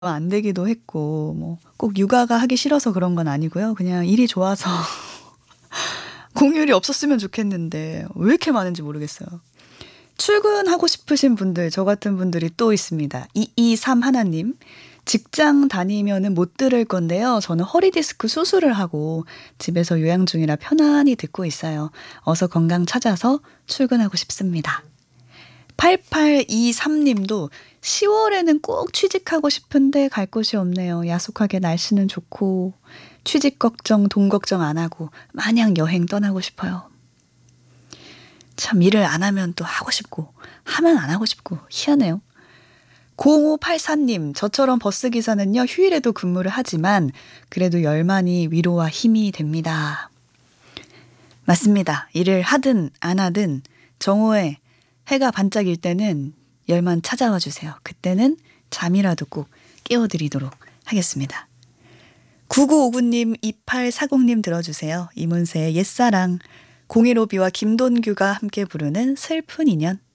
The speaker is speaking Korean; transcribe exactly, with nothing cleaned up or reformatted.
안 되기도 했고 뭐 꼭 육아가 하기 싫어서 그런 건 아니고요. 그냥 일이 좋아서 공휴일이 없었으면 좋겠는데 왜 이렇게 많은지 모르겠어요. 출근하고 싶으신 분들, 저 같은 분들이 또 있습니다. 이이삼일 님. 직장 다니면은 못 들을 건데요. 저는 허리 디스크 수술을 하고 집에서 요양 중이라 편안히 듣고 있어요. 어서 건강 찾아서 출근하고 싶습니다. 팔팔이삼 님도 시월에는 꼭 취직하고 싶은데 갈 곳이 없네요. 야속하게 날씨는 좋고 취직 걱정, 돈 걱정 안 하고 마냥 여행 떠나고 싶어요. 참 일을 안 하면 또 하고 싶고 하면 안 하고 싶고 희한해요. 공오팔사 님, 저처럼 버스기사는요 휴일에도 근무를 하지만 그래도 열만이 위로와 힘이 됩니다. 맞습니다. 일을 하든 안 하든 정오에 해가 반짝일 때는 열만 찾아와 주세요. 그때는 잠이라도 꼭 깨워드리도록 하겠습니다. 구구오구 님, 이팔사공 님 들어주세요. 이문세의 옛사랑, 공일오비와 김돈규가 함께 부르는 슬픈 인연.